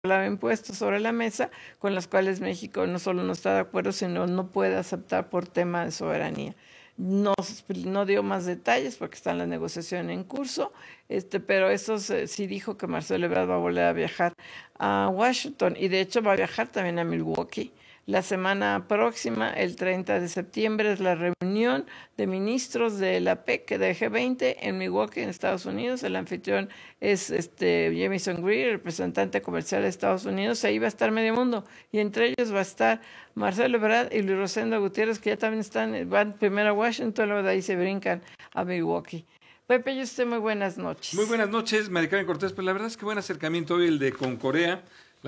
de impuestos sobre la mesa, con las cuales México no solo no está de acuerdo, sino no puede aceptar por tema de soberanía. No dio más detalles porque está en la negociación en curso, pero eso sí dijo que Marcelo Ebrard va a volver a viajar a Washington y de hecho va a viajar también a Milwaukee. La semana próxima, el 30 de septiembre, es la reunión de ministros de la PEC de G20 en Milwaukee, en Estados Unidos. El anfitrión es Jamieson Greer, representante comercial de Estados Unidos. Ahí va a estar medio mundo y entre ellos va a estar Marcelo Ebrard y Luis Rosendo Gutiérrez, que ya también van primero a Washington, luego de ahí se brincan a Milwaukee. Pepe y usted, muy buenas Muy noches. buenas noches, Maricarmen Cortés. Pues la verdad es que buen acercamiento hoy el de con Corea.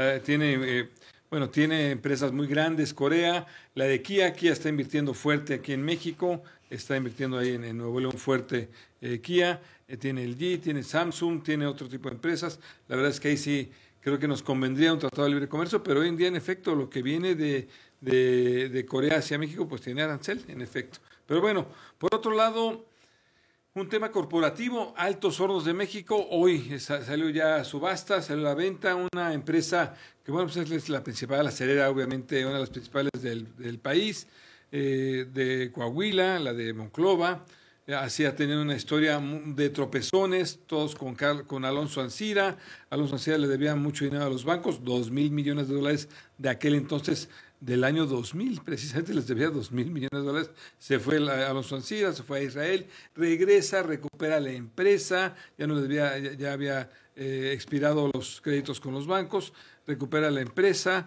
Tiene empresas muy grandes Corea. La de Kia está invirtiendo fuerte aquí en México, está invirtiendo ahí en Nuevo León fuerte Kia. Tiene LG, tiene Samsung, tiene otro tipo de empresas. La verdad es que ahí sí creo que nos convendría un tratado de libre comercio, pero hoy en día, en efecto, lo que viene de Corea hacia México, pues tiene arancel, en efecto. Pero bueno, por otro lado, un tema corporativo, Altos Hornos de México, hoy salió ya a subasta, salió a la venta, una empresa que, bueno, pues es la principal acerera, obviamente, una de las principales del país, de Coahuila, la de Monclova. Así ha tenido una historia de tropezones, todos con Alonso Ancira. Alonso Ancira le debía mucho dinero a los bancos, 2,000 millones de dólares de aquel entonces, del año 2000, precisamente les debía 2,000 millones de dólares. Se fue Alonso Ancira, se fue a Israel, regresa, recupera la empresa, ya no le debía, ya había expirado los créditos con los bancos, recupera la empresa.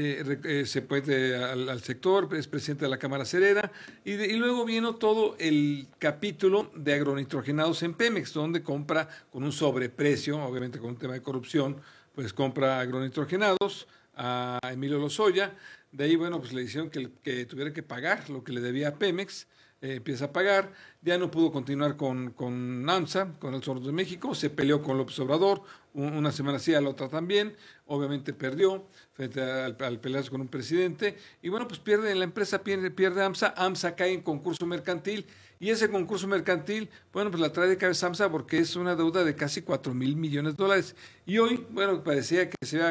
Se puede al sector, es presidente de la Cámara Acerera, y luego vino todo el capítulo de agronitrogenados en Pemex, donde compra con un sobreprecio, obviamente con un tema de corrupción, pues compra agronitrogenados a Emilio Lozoya. De ahí, bueno, pues le dijeron que tuviera que pagar lo que le debía a Pemex. Empieza a pagar, ya no pudo continuar con AMSA, con el Hornos de México, se peleó con López Obrador, una semana sí, a la otra también, obviamente perdió frente al pelearse con un presidente, y bueno, pues pierde la empresa, pierde AMSA. AMSA cae en concurso mercantil, y ese concurso mercantil, bueno, pues la trae de cabeza AMSA porque es una deuda de casi 4,000 millones de dólares, y hoy, bueno, parecía que se iba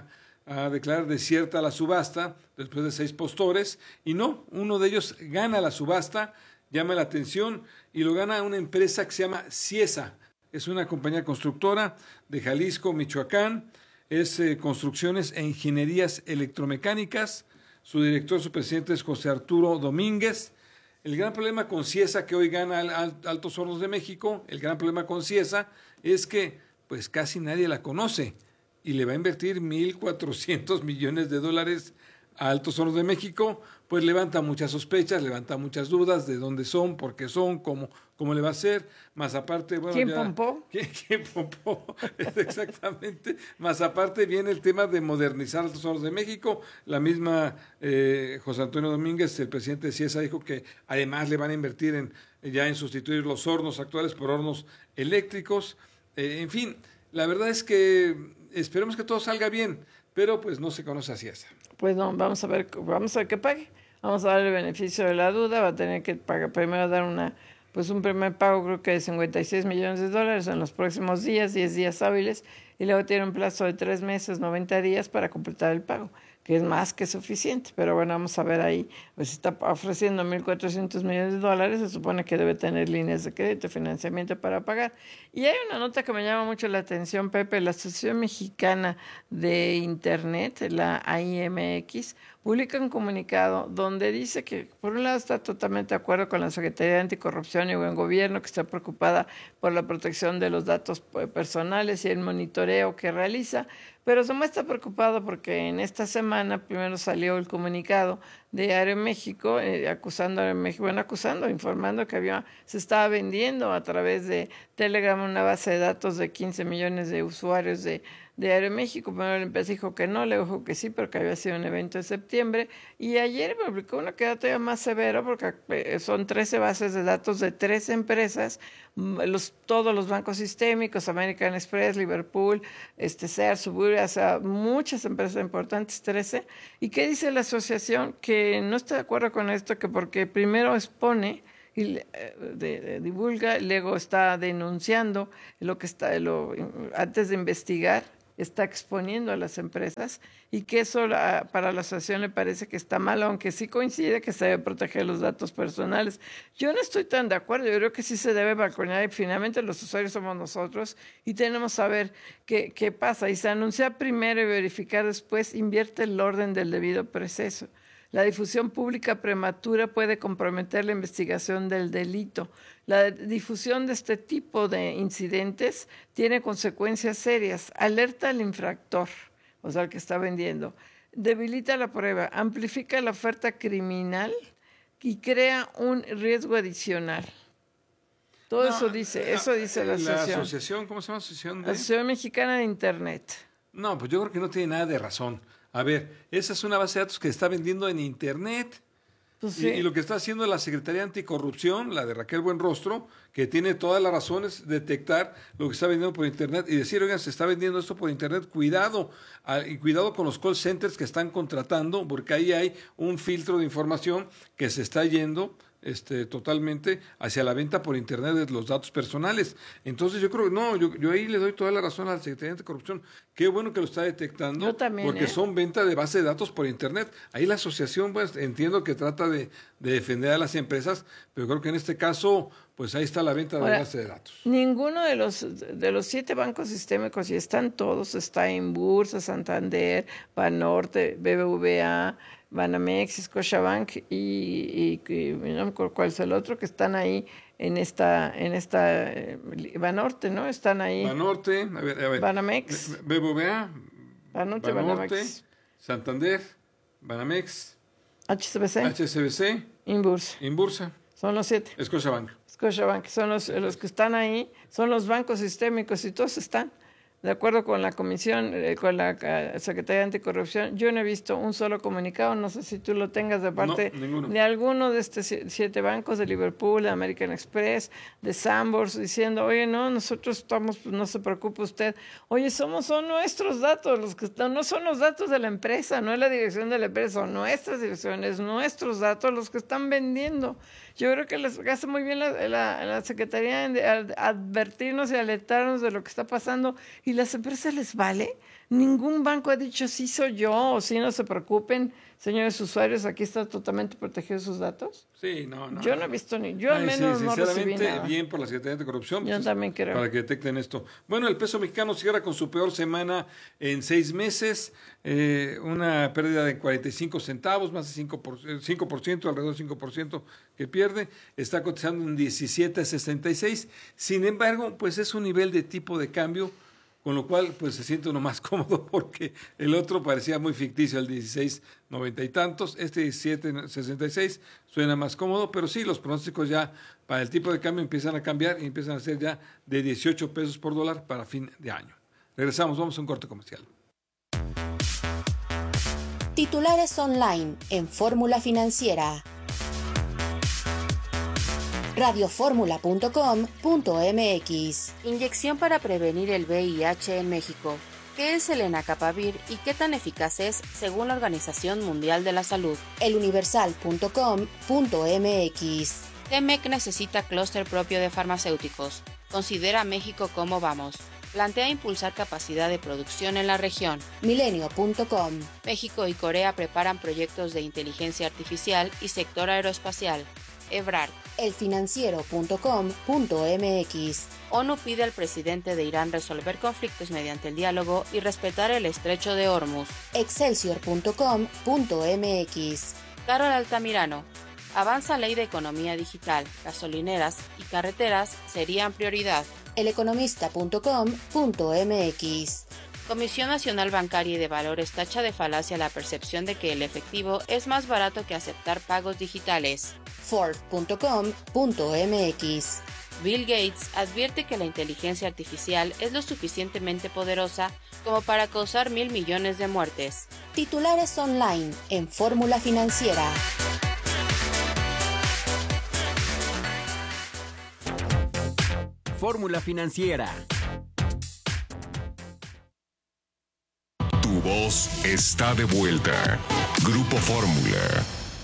a declarar desierta la subasta después de 6 postores, y no, uno de ellos gana la subasta, llama la atención, y lo gana una empresa que se llama Ciesa. Es una compañía constructora de Jalisco, Michoacán, es construcciones e ingenierías electromecánicas. Su director, su presidente es José Arturo Domínguez. El gran problema con Ciesa, que hoy gana Altos Hornos de México, el gran problema con Ciesa es que pues casi nadie la conoce, y le va a invertir 1,400 millones de dólares a Altos Hornos de México. Pues levanta muchas sospechas, levanta muchas dudas de dónde son, por qué son, cómo le va a hacer. Más aparte, bueno, ¿Quién ya... pompó? ¿Quién pompó? Exactamente. Más aparte viene el tema de modernizar Altos Hornos de México. La misma José Antonio Domínguez, el presidente de Ciesa, dijo que además le van a invertir ya en sustituir los hornos actuales por hornos eléctricos. En fin, la verdad es que esperemos que todo salga bien, pero pues no se conoce a Ciesa. Pues no, vamos a ver qué pague. Vamos a darle el beneficio de la duda, va a tener que pagar, primero dar un primer pago creo que de 56 millones de dólares en los próximos días, 10 días hábiles, y luego tiene un plazo de 3 meses, 90 días para completar el pago, que es más que suficiente. Pero bueno, vamos a ver ahí, pues si está ofreciendo 1,400 millones de dólares, se supone que debe tener líneas de crédito, financiamiento para pagar. Y hay una nota que me llama mucho la atención, Pepe. La Asociación Mexicana de Internet, la AIMX, publica un comunicado donde dice que, por un lado, está totalmente de acuerdo con la Secretaría de Anticorrupción y Buen Gobierno, que está preocupada por la protección de los datos personales y el monitoreo que realiza, pero se muestra preocupado porque en esta semana primero salió el comunicado de Aeroméxico, informando que se estaba vendiendo a través de Telegram una base de datos de 15 millones de usuarios de Aeroméxico. Primero la empresa dijo que no, luego dijo que sí, pero que había sido un evento de septiembre. Y ayer publicó uno que era todavía más severo, porque son 13 bases de datos de 13 empresas, todos los bancos sistémicos, American Express, Liverpool, Sears, Suburbia, o sea, muchas empresas importantes, 13. ¿Y qué dice la asociación? Que no está de acuerdo con esto, que porque primero expone y divulga, luego está denunciando antes de investigar, está exponiendo a las empresas y que eso para la asociación le parece que está mal, aunque sí coincide que se debe proteger los datos personales. Yo no estoy tan de acuerdo, yo creo que sí se debe balconear y finalmente los usuarios somos nosotros y tenemos que saber qué pasa. Y se anuncia primero y verificar después, invierte el orden del debido proceso. La difusión pública prematura puede comprometer la investigación del delito. La difusión de este tipo de incidentes tiene consecuencias serias. Alerta al infractor, o sea, al que está vendiendo. Debilita la prueba, amplifica la oferta criminal y crea un riesgo adicional. Todo eso dice la asociación. ¿La asociación? ¿Cómo se llama? Asociación Mexicana de Internet. No, pues yo creo que no tiene nada de razón. A ver, esa es una base de datos que está vendiendo en Internet. Pues sí. Y lo que está haciendo la Secretaría Anticorrupción, la de Raquel Buenrostro, que tiene todas las razones, detectar lo que está vendiendo por Internet y decir, oigan, se está vendiendo esto por Internet, cuidado, y cuidado con los call centers que están contratando, porque ahí hay un filtro de información que se está yendo totalmente hacia la venta por Internet de los datos personales. Entonces yo creo, yo ahí le doy toda la razón a la Secretaría Anticorrupción. Qué bueno que lo está detectando, yo también, porque son venta de base de datos por Internet. Ahí la asociación, pues entiendo que trata de defender a las empresas, pero creo que en este caso, pues ahí está la venta de base de datos. Ninguno de los 7 bancos sistémicos, y están todos, está Inbursa, Santander, Banorte, BBVA, Banamex, Scotiabank y no me acuerdo cuál es el otro, que están ahí en esta Banorte, ¿no? Están ahí. Banorte, a ver. Banamex. BBVA, Banorte, Banamex. Santander, Banamex. HSBC. Inbursa. Son los 7. Scotiabank. Son los que están ahí, son los bancos sistémicos y todos están. De acuerdo con la comisión, con la Secretaría de Anticorrupción, yo no he visto un solo comunicado, no sé si tú lo tengas de parte de alguno de estos 7 bancos, de Liverpool, de American Express, de Sanborns, diciendo, oye, no, nosotros estamos, no se preocupe usted. Oye, son nuestros datos, los que están, no son los datos de la empresa, no es la dirección de la empresa, son nuestras direcciones, nuestros datos, los que están vendiendo. Yo creo que les hace muy bien la Secretaría de advertirnos y alertarnos de lo que está pasando. ¿Y las empresas les vale? Ningún banco ha dicho sí soy yo o sí, no se preocupen, señores usuarios, aquí está totalmente protegidos sus datos. Sí, no. Yo no he visto yo al menos no recibí nada. Bien por la Secretaría de Anticorrupción. Yo también creo. Para que detecten esto. Bueno, el peso mexicano cierra con su peor semana en 6 meses, una pérdida de 45 centavos, más de 5%, alrededor del 5% que pierde, está cotizando en 17.66. Sin embargo, pues es un nivel de tipo de cambio con lo cual pues se siente uno más cómodo porque el otro parecía muy ficticio, el 16.90 y tantos, 17.66 suena más cómodo, pero sí, los pronósticos ya para el tipo de cambio empiezan a cambiar y empiezan a ser ya de 18 pesos por dólar para fin de año. Regresamos, vamos a un corte comercial. Titulares online en Fórmula Financiera. radioformula.com.mx. Inyección para prevenir el VIH en México. ¿Qué es el Lenacapavir y qué tan eficaz es según la Organización Mundial de la Salud? eluniversal.com.mx. TEMEC necesita clúster propio de farmacéuticos. Considera a México como vamos. Plantea impulsar capacidad de producción en la región. Milenio.com. México y Corea preparan proyectos de inteligencia artificial y sector aeroespacial. Ebrard. elfinanciero.com.mx. ONU pide al presidente de Irán resolver conflictos mediante el diálogo y respetar el estrecho de Hormuz. Excelsior.com.mx. Carol Altamirano. Avanza ley de economía digital. Gasolineras y carreteras serían prioridad. eleconomista.com.mx. Comisión Nacional Bancaria y de Valores tacha de falacia la percepción de que el efectivo es más barato que aceptar pagos digitales. Ford.com.mx. Bill Gates advierte que la inteligencia artificial es lo suficientemente poderosa como para causar 1,000 millones de muertes. Titulares online en Fórmula Financiera. Fórmula Financiera. Tu voz está de vuelta. Grupo Fórmula.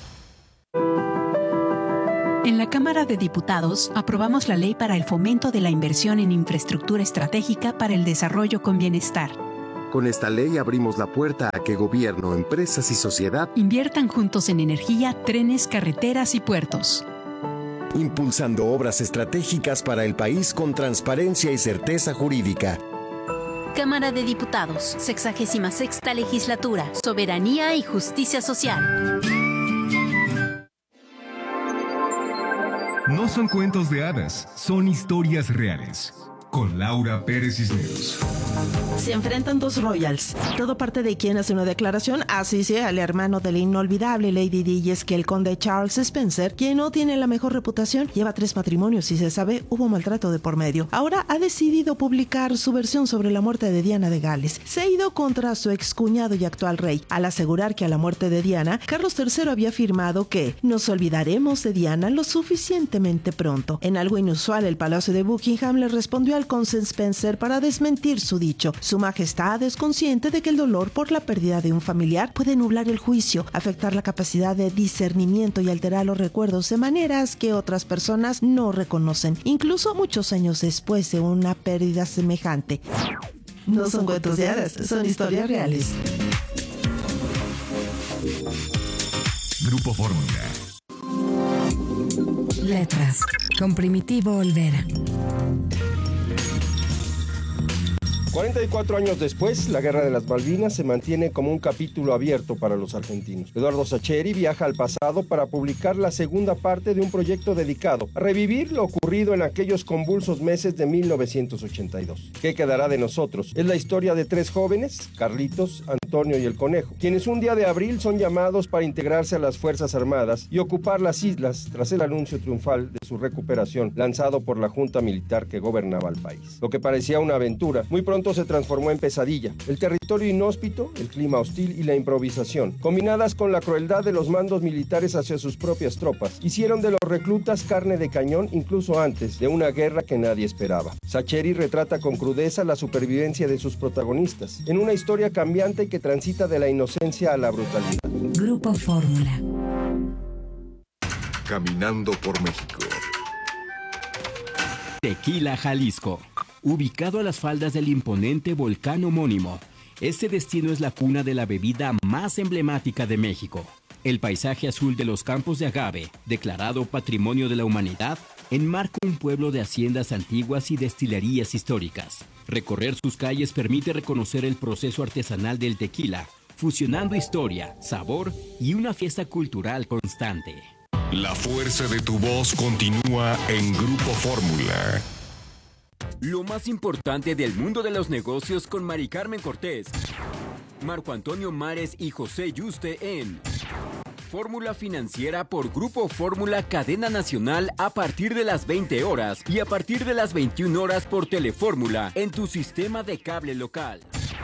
En la Cámara de Diputados aprobamos la Ley para el Fomento de la Inversión en Infraestructura Estratégica para el Desarrollo con Bienestar. Con esta ley abrimos la puerta a que gobierno, empresas y sociedad inviertan juntos en energía, trenes, carreteras y puertos. impulsando obras estratégicas para el país con transparencia y certeza jurídica. Cámara de Diputados, 66ª Legislatura, Soberanía y Justicia Social. No son cuentos de hadas, son historias reales. Con Laura Pérez Cisneros. Se enfrentan dos royals. Todo parte de quien hace una declaración, así sea el hermano de la inolvidable Lady Di, y es que el conde Charles Spencer, quien no tiene la mejor reputación, lleva 3 matrimonios y se sabe hubo maltrato de por medio. Ahora ha decidido publicar su versión sobre la muerte de Diana de Gales. Se ha ido contra su excuñado y actual rey, al asegurar que a la muerte de Diana, Carlos III había afirmado que nos olvidaremos de Diana lo suficientemente pronto. En algo inusual, el Palacio de Buckingham le respondió al conde Spencer para desmentir su dicho. Su majestad es consciente de que el dolor por la pérdida de un familiar puede nublar el juicio, afectar la capacidad de discernimiento y alterar los recuerdos de maneras que otras personas no reconocen, incluso muchos años después de una pérdida semejante. No son cuentos de hadas, son historias reales. Grupo Fórmula. Letras, con Primitivo Olvera. 44 años después, la Guerra de las Malvinas se mantiene como un capítulo abierto para los argentinos. Eduardo Sacheri viaja al pasado para publicar la segunda parte de un proyecto dedicado a revivir lo ocurrido en aquellos convulsos meses de 1982. ¿Qué quedará de nosotros? Es la historia de 3 jóvenes, Carlitos, Antonio y el Conejo, quienes un día de abril son llamados para integrarse a las Fuerzas Armadas y ocupar las islas tras el anuncio triunfal de su recuperación lanzado por la Junta Militar que gobernaba el país. Lo que parecía una aventura, muy pronto se transformó en pesadilla. El territorio inhóspito, el clima hostil y la improvisación, combinadas con la crueldad de los mandos militares hacia sus propias tropas, hicieron de los reclutas carne de cañón incluso antes de una guerra que nadie esperaba. Sacheri retrata con crudeza la supervivencia de sus protagonistas, en una historia cambiante que transita de la inocencia a la brutalidad. Grupo Fórmula. Caminando por México. Tequila, Jalisco. Ubicado a las faldas del imponente volcán homónimo, este destino es la cuna de la bebida más emblemática de México. El paisaje azul de los campos de agave, declarado Patrimonio de la Humanidad, enmarca un pueblo de haciendas antiguas y destilerías históricas. Recorrer sus calles permite reconocer el proceso artesanal del tequila, fusionando historia, sabor y una fiesta cultural constante. La fuerza de tu voz continúa en Grupo Fórmula. Lo más importante del mundo de los negocios con Mari Carmen Cortés, Marco Antonio Mares y José Yuste en Fórmula Financiera por Grupo Fórmula Cadena Nacional a partir de las 20 horas y a partir de las 21 horas por Telefórmula en tu sistema de cable local.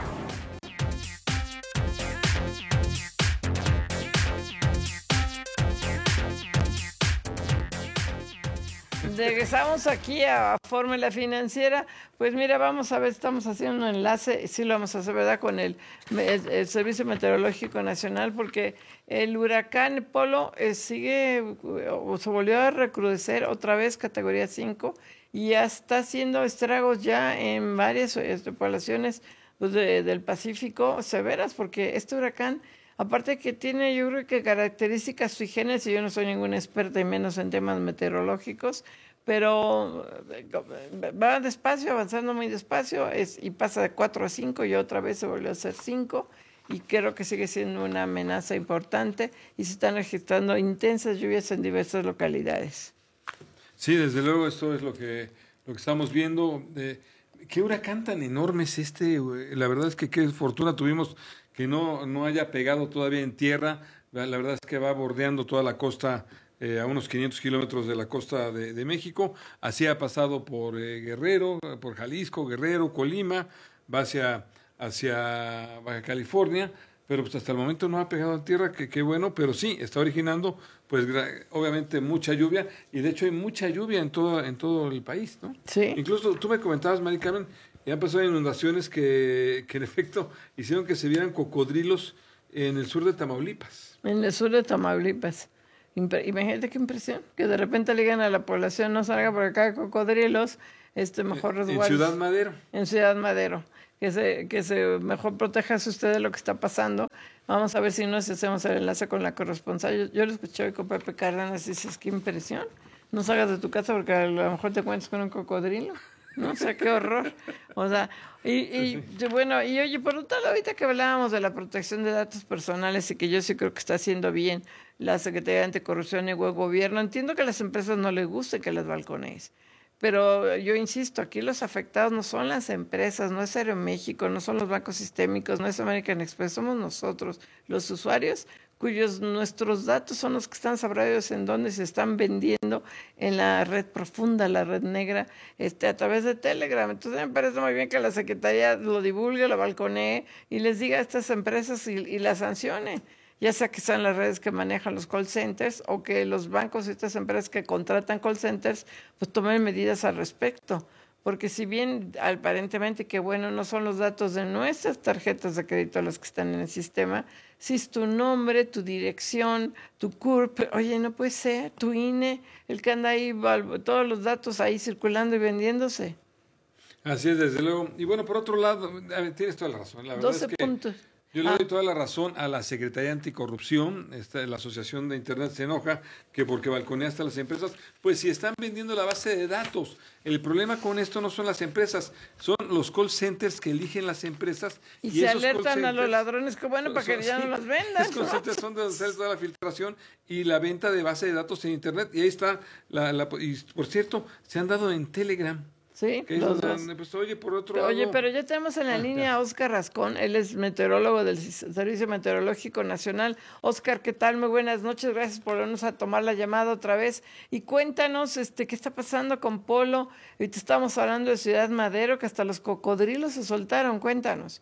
Regresamos aquí a Fórmula Financiera. Pues mira, vamos a ver, estamos haciendo un enlace, sí lo vamos a hacer, ¿verdad?, con el Servicio Meteorológico Nacional, porque el huracán Polo sigue, o se volvió a recrudecer otra vez, categoría 5, y ya está haciendo estragos ya en varias poblaciones pues, del Pacífico severas, porque este huracán, aparte que tiene, yo creo que características sui generis, y yo no soy ninguna experta y menos en temas meteorológicos, pero va despacio, avanzando muy despacio, y pasa de 4 a 5 y otra vez se volvió a hacer 5, y creo que sigue siendo una amenaza importante y se están registrando intensas lluvias en diversas localidades. Sí, desde luego esto es lo que estamos viendo. ¿Qué huracán tan enorme es este? La verdad es que qué fortuna tuvimos que no haya pegado todavía en tierra. La verdad es que va bordeando toda la costa, a unos 500 kilómetros de la costa de México. Así ha pasado por Guerrero, por Jalisco, Guerrero, Colima, va hacia Baja California, pero pues hasta el momento no ha pegado en tierra, que qué bueno, pero sí, está originando pues obviamente mucha lluvia, y de hecho hay mucha lluvia en todo el país, ¿no? Sí. Incluso tú me comentabas, Mari Carmen, ya pasó inundaciones que en efecto hicieron que se vieran cocodrilos en el sur de Tamaulipas. En el sur de Tamaulipas. Imagínate qué impresión, que de repente le digan a la población, no salga por acá cocodrilos, mejor resguardo. En Ciudad Madero. En Ciudad Madero. que se mejor protéjase usted de lo que está pasando. Vamos a ver si nos hacemos el enlace con la corresponsal. Yo lo escuché hoy con Pepe Cárdenas y dices, qué impresión. No salgas de tu casa porque a lo mejor te encuentras con un cocodrilo. No, o sea, qué horror. O sea, bueno, y oye, por otro lado, ahorita que hablábamos de la protección de datos personales y que yo sí creo que está haciendo bien la Secretaría de Anticorrupción y el Gobierno, entiendo que a las empresas no les guste que las balconees. Pero yo insisto, aquí los afectados no son las empresas, no es Aeroméxico, no son los bancos sistémicos, no es American Express, somos nosotros, los usuarios, nuestros datos son los que están sabrados en dónde se están vendiendo en la red profunda, la red negra, a través de Telegram. Entonces me parece muy bien que la Secretaría lo divulgue, lo balconee y les diga a estas empresas y las sancione. Ya sea que sean las redes que manejan los call centers o que los bancos y estas empresas que contratan call centers pues tomen medidas al respecto. Porque si bien aparentemente que bueno, no son los datos de nuestras tarjetas de crédito los que están en el sistema, si es tu nombre, tu dirección, tu CURP, oye, no puede ser, tu INE, el que anda ahí, todos los datos ahí circulando y vendiéndose. Así es, desde luego. Y bueno, por otro lado, tienes toda la razón. La verdad 12 es que puntos. yo le doy toda la razón a la Secretaría Anticorrupción, la Asociación de Internet se enoja que porque balconeaste a las empresas, pues si están vendiendo la base de datos. El problema con esto no son las empresas, son los call centers que eligen las empresas. Y se alertan a los ladrones, que bueno, para que ya no las vendan. Los call centers son de hacer toda la filtración y la venta de base de datos en Internet. Y ahí está, y por cierto, se han dado en Telegram. Sí, los dos. Pues, oye, por otro lado... Oye, pero ya tenemos en la línea a Óscar Rascón, él es meteorólogo del Servicio Meteorológico Nacional. Óscar, ¿qué tal? Muy buenas noches, gracias por darnos a tomar la llamada otra vez. Y cuéntanos, ¿qué está pasando con Polo? Ahorita estamos hablando de Ciudad Madero, que hasta los cocodrilos se soltaron, cuéntanos.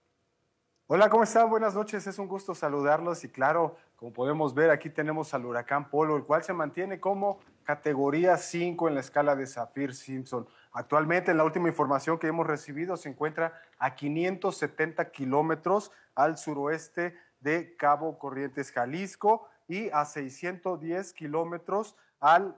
Hola, ¿cómo están? Buenas noches, es un gusto saludarlos y claro, como podemos ver, aquí tenemos al huracán Polo, el cual se mantiene como categoría 5 en la escala de Saffir-Simpson. Actualmente, en la última información que hemos recibido, se encuentra a 570 kilómetros al suroeste de Cabo Corrientes, Jalisco, y a 610 kilómetros al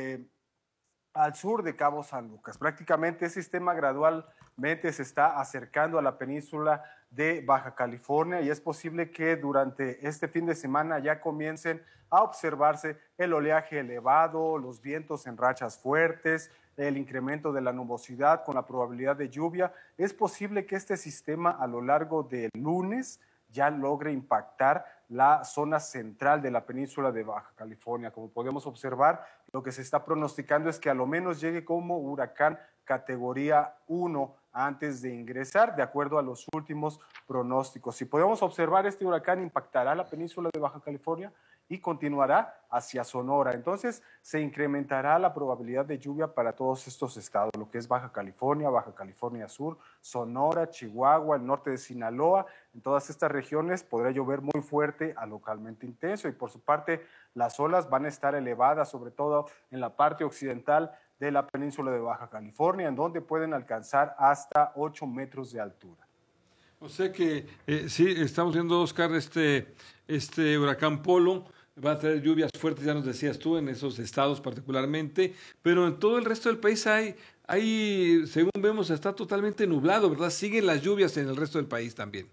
sur de Cabo San Lucas. Prácticamente el sistema gradualmente se está acercando a la península de Baja California y es posible que durante este fin de semana ya comiencen a observarse el oleaje elevado, los vientos en rachas fuertes, el incremento de la nubosidad con la probabilidad de lluvia. Es posible que este sistema a lo largo del lunes ya logre impactar la zona central de la península de Baja California. Como podemos observar, lo que se está pronosticando es que a lo menos llegue como huracán categoría 1 antes de ingresar, de acuerdo a los últimos pronósticos. Si podemos observar, este huracán impactará la península de Baja California y continuará hacia Sonora. Entonces, se incrementará la probabilidad de lluvia para todos estos estados, lo que es Baja California Sur, Sonora, Chihuahua, el norte de Sinaloa. En todas estas regiones podrá llover muy fuerte a localmente intenso y por su parte las olas van a estar elevadas, sobre todo en la parte occidental de la península de Baja California, en donde pueden alcanzar hasta 8 metros de altura. O sea que sí, estamos viendo, Oscar, este huracán Polo va a traer lluvias fuertes, ya nos decías tú, en esos estados particularmente, pero en todo el resto del país hay según vemos, está totalmente nublado, ¿verdad? Siguen las lluvias en el resto del país también.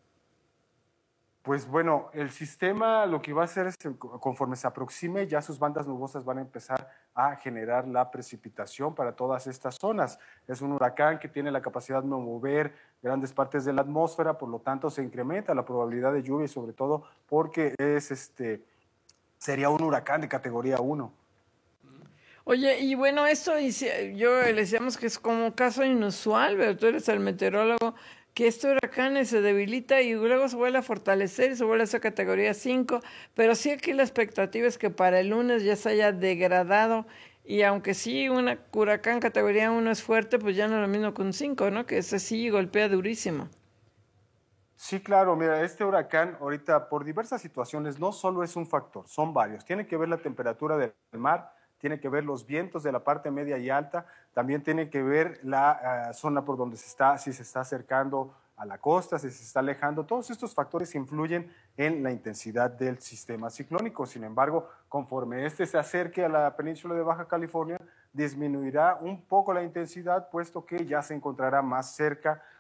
Pues bueno, el sistema lo que va a hacer es, conforme se aproxime, ya sus bandas nubosas van a empezar a generar la precipitación para todas estas zonas. Es un huracán que tiene la capacidad de mover grandes partes de la atmósfera, por lo tanto se incrementa la probabilidad de lluvia y sobre todo porque sería un huracán de categoría 1. Oye, y bueno, esto yo le decíamos que es como caso inusual, pero tú eres el meteorólogo, que este huracán se debilita y luego se vuelve a fortalecer y se vuelve a esa categoría 5, pero sí aquí la expectativa es que para el lunes ya se haya degradado y aunque sí un huracán categoría 1 es fuerte, pues ya no es lo mismo que un 5, ¿no? Que ese sí golpea durísimo. Sí, claro, mira, este huracán ahorita por diversas situaciones no solo es un factor, son varios. Tiene que ver la temperatura del mar, tiene que ver los vientos de la parte media y alta, también tiene que ver la zona por donde si se está acercando a la costa, si se está alejando. Todos estos factores influyen en la intensidad del sistema ciclónico. Sin embargo, conforme este se acerque a la península de Baja California, disminuirá un poco la intensidad, puesto que ya se encontrará más cerca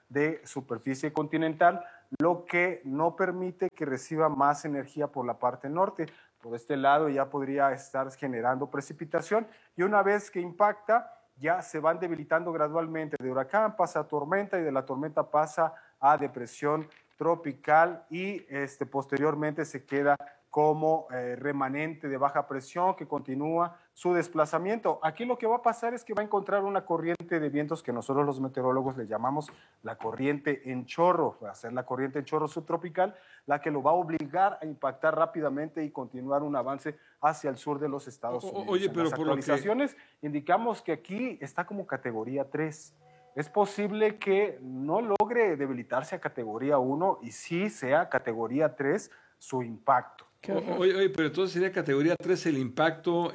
de superficie continental, lo que no permite que reciba más energía por la parte norte. Por este lado ya podría estar generando precipitación y una vez que impacta, ya se van debilitando gradualmente. De huracán pasa a tormenta y de la tormenta pasa a depresión tropical y posteriormente se queda como remanente de baja presión que continúa su desplazamiento. Aquí lo que va a pasar es que va a encontrar una corriente de vientos que nosotros los meteorólogos le llamamos la corriente en chorro. Va a ser la corriente en chorro subtropical la que lo va a obligar a impactar rápidamente y continuar un avance hacia el sur de los Estados Unidos. Oye, pero en las actualizaciones indicamos que aquí está como categoría 3. Es posible que no logre debilitarse a categoría 1 y sí sea categoría 3 su impacto. Oye, pero entonces sería categoría 3 el impacto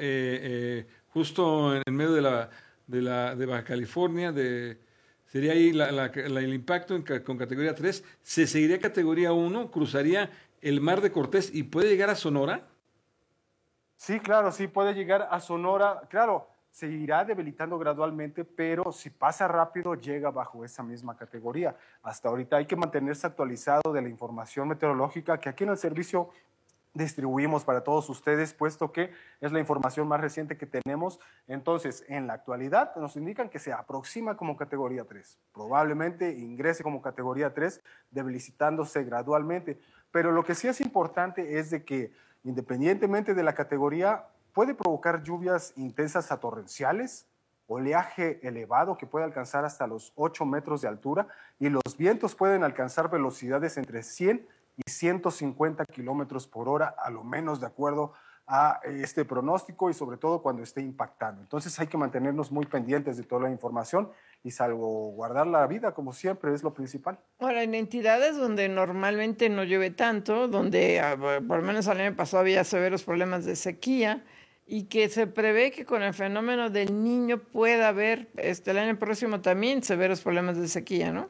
justo en medio de Baja California, sería ahí el impacto con categoría 3, se seguiría categoría 1, cruzaría el Mar de Cortés y puede llegar a Sonora. Sí, claro, sí puede llegar a Sonora, claro, se irá debilitando gradualmente, pero si pasa rápido llega bajo esa misma categoría. Hasta ahorita hay que mantenerse actualizado de la información meteorológica que aquí en el servicio distribuimos para todos ustedes, puesto que es la información más reciente que tenemos. Entonces, en la actualidad nos indican que se aproxima como categoría 3. Probablemente ingrese como categoría 3, debilitándose gradualmente. Pero lo que sí es importante es de que, independientemente de la categoría, puede provocar lluvias intensas a torrenciales, oleaje elevado que puede alcanzar hasta los 8 metros de altura y los vientos pueden alcanzar velocidades entre 100 y 150 kilómetros por hora, a lo menos de acuerdo a este pronóstico y sobre todo cuando esté impactando. Entonces hay que mantenernos muy pendientes de toda la información y salvaguardar la vida, como siempre, es lo principal. Ahora, en entidades donde normalmente no llueve tanto, donde por lo menos el año pasado había severos problemas de sequía y que se prevé que con el fenómeno del Niño pueda haber el año próximo también severos problemas de sequía, ¿no?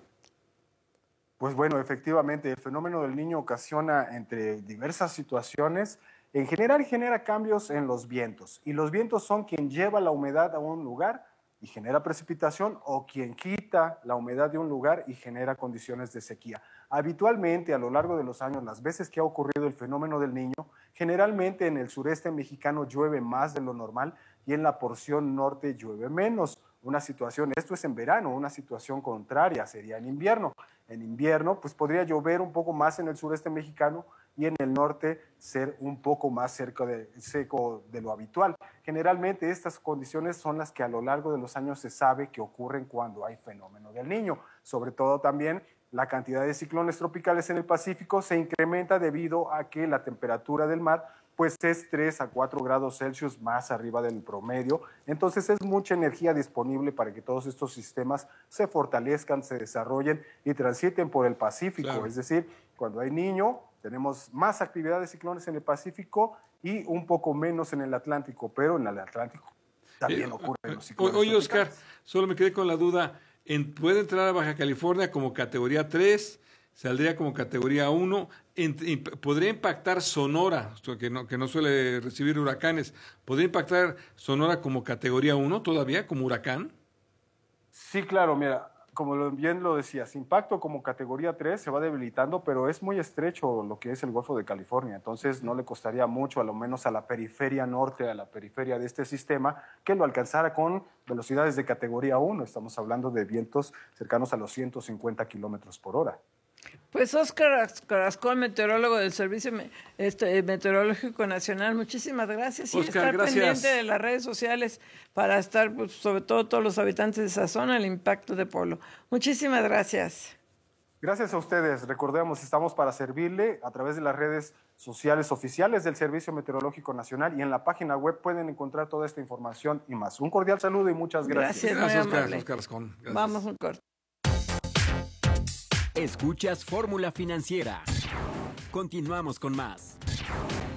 Pues bueno, efectivamente, el fenómeno del Niño ocasiona entre diversas situaciones, en general genera cambios en los vientos, y los vientos son quien lleva la humedad a un lugar y genera precipitación, o quien quita la humedad de un lugar y genera condiciones de sequía. Habitualmente, a lo largo de los años, las veces que ha ocurrido el fenómeno del Niño, generalmente en el sureste mexicano llueve más de lo normal y en la porción norte llueve menos. Una situación, esto es en verano, una situación contraria sería en invierno. En invierno, pues podría llover un poco más en el sureste mexicano y en el norte ser un poco más seco de lo habitual. Generalmente estas condiciones son las que a lo largo de los años se sabe que ocurren cuando hay fenómeno del Niño. Sobre todo también la cantidad de ciclones tropicales en el Pacífico se incrementa debido a que la temperatura del mar pues es 3 a 4 grados Celsius más arriba del promedio. Entonces es mucha energía disponible para que todos estos sistemas se fortalezcan, se desarrollen y transiten por el Pacífico. Claro. Es decir, cuando hay Niño, tenemos más actividad de ciclones en el Pacífico y un poco menos en el Atlántico, pero en el Atlántico también ocurren los ciclones. Oye, Oscar, solo me quedé con la duda. ¿Puede entrar a Baja California como categoría 3? ¿Saldría como categoría 1? ¿Podría impactar Sonora, que no suele recibir huracanes? ¿Podría impactar Sonora como categoría 1 todavía, como huracán? Sí, claro, mira, como bien lo decías, impacto como categoría 3 se va debilitando, pero es muy estrecho lo que es el Golfo de California, entonces no le costaría mucho, a lo menos a la periferia norte, a la periferia de este sistema, que lo alcanzara con velocidades de categoría 1. Estamos hablando de vientos cercanos a los 150 kilómetros por hora. Pues Óscar Carrascón, meteorólogo del Servicio Meteorológico Nacional, muchísimas gracias. Y Oscar, estar gracias. pendiente de las redes sociales para estar, pues, sobre todo todos los habitantes de esa zona, el impacto de Polo. Muchísimas gracias. Gracias a ustedes. Recordemos, estamos para servirle a través de las redes sociales oficiales del Servicio Meteorológico Nacional y en la página web pueden encontrar toda esta información y más. Un cordial saludo y muchas gracias. Gracias, Oscar Carrascón. Gracias. Vamos un corte. Escuchas Fórmula Financiera. Continuamos con más.